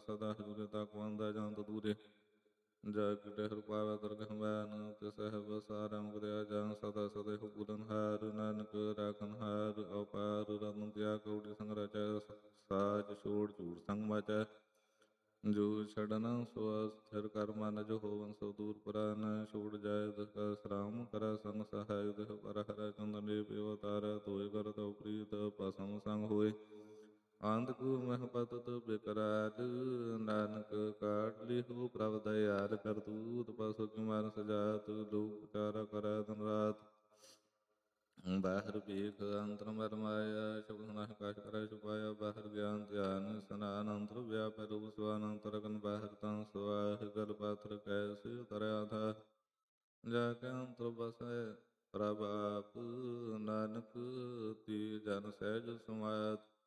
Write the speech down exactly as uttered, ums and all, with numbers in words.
ਸਦਾ ਹਜੂਰੇ ਤੱਕ ਵੰਦਾ ਜੰਤ ਦੂਰੇ। ਜਾ ਕਿਟੇ ਹਰ ਪਾਵੈ ਦਰਗਹ ਬੈਨ ਤਿਸਹਿ ਬਸਾਰੈ ਮੁਕਦਿਆ ਜਨ ਸਦਾ ਸਦੈ ਹੁਪੂਰਨ ਹਾਰ ਨਾਨਕ ਰਾਖਨ ਹਾਰ ਅਪਾਰ ਰਤਨ ਤਿਆ ਕਉੜੀ ਸੰਗ ਰਚੈ ਸਾਜ ਛੋੜ ਝੂਠ ਸੰਗ ਮਾਚੈ। ਜੋ ਛੜਨ ਸੋ ਸਥਿਰ ਕਰ ਮਨ ਜੋ ਹੋਵਨ ਸੋ ਦੂਰ ਪੁਰਾਨ ਛੋੜ ਜਾਇ ਦਸ ਸਰਾਮ ਕਰੈ ਸੰਗ ਸਹਾਇ ਦਿਹ ਪਰ ਹਰੈ ਚੰਦਨ ਪਿਓ ਤਾਰੈ ਧੋਇ ਕਰ ਤਉ ਪ੍ਰੀਤ ਭਸਮ ਸੰਗ ਹੋਏ। ਆਂਧ ਕੂ ਮਹਿ ਪਤਤ ਬਿਕਰਾਲ ਨਾਨਕ ਕਾਟ ਲਿਹੁ ਪ੍ਰਭ ਦਇਆਲ ਕਰਤੂਤ ਪਸੁ ਕੀ ਮਨ ਸਜਾਤ ਲੋਕ ਚਾਰਾ ਕਰੈ ਦਿਨ ਰਾਤ। ਬਾਹਰ ਭੀਖ ਅੰਤਰ ਮਰ ਮਾਇਆ ਸ਼ਬਦ ਨਾਹਿ ਕਾਛ ਕਰੈ ਛੁਪਾਇਆ ਬਾਹਰ ਗਿਆਨ ਧਿਆਨ ਸਨਾਨ ਅੰਤਰ ਵਿਆਪੈ ਰੂਪ ਸਵਾਨ ਅੰਤਰ ਅਗਨ ਬਾਹਰ ਤਾਂ ਸਵਾਹ ਗਲ ਪਾਤਰ ਕੈਸੇ ਤਰੈ ਆਧਾਰ। ਜਾ ਕੇ ਅੰਤਰ ਬਸੈ ਪ੍ਰਭ ਆਪ ਨਾਨਕ ਤੇ ਜਨ ਸਹਿਜ ਸਮਾਤ।